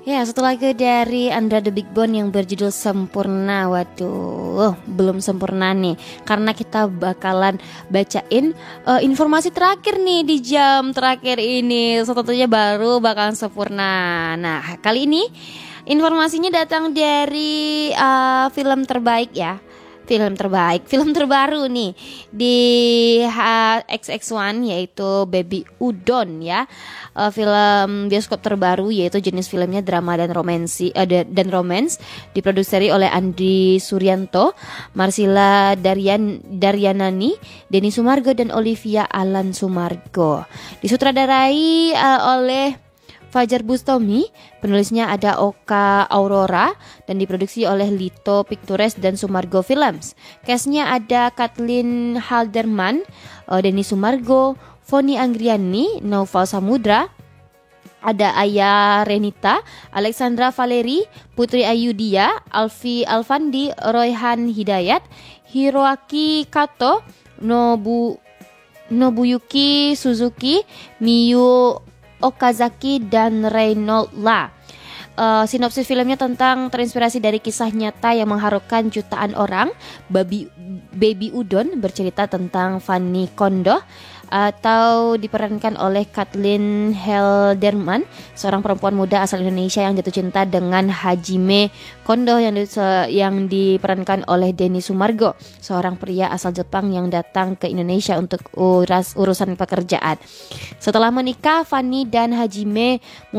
Ya, satu lagu dari Andra the Big Bone yang berjudul Sempurna. Waduh, belum sempurna nih. Karena kita bakalan bacain informasi terakhir nih di jam terakhir ini. Satu-satunya baru bakalan sempurna. Nah, kali ini informasinya datang dari film terbaik ya. Film terbaru nih di XX1 yaitu Baby Udon ya. Film bioskop terbaru yaitu jenis filmnya drama dan romance diproduksi oleh Andi Suryanto, Marsila Daryanani, Denny Sumargo dan Olivia Alan Sumargo. Disutradarai oleh Fajar Bustomi, penulisnya ada Oka Aurora dan diproduksi oleh Lito Pictures dan Sumargo Films. Castnya ada Kathleen Halderman, Denny Sumargo, Foni Anggriani, Naufal Samudra, ada Aya Renita, Alexandra Valeri, Putri Ayudia, Alfi Alfandi, Royhan Hidayat, Hiroaki Kato, Nobuyuki Suzuki, Miyu Okazaki dan Reynold La. Sinopsis filmnya terinspirasi dari kisah nyata yang mengharukan jutaan orang. Baby Udon bercerita tentang Fanny Kondo atau diperankan oleh Kathleen Halderman, seorang perempuan muda asal Indonesia yang jatuh cinta dengan Hajime Kondo yang diperankan oleh Denny Sumargo, seorang pria asal Jepang yang datang ke Indonesia untuk urusan pekerjaan. Setelah menikah, Fanny dan Hajime